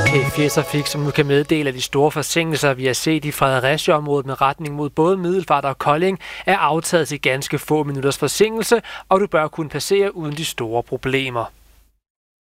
P4 Trafik, som nu kan meddele, at de store forsinkelser, vi har set i Fredericia-området med retning mod både Middelfart og Kolding, er aftaget til ganske få minutters forsinkelse, og du bør kunne passere uden de store problemer.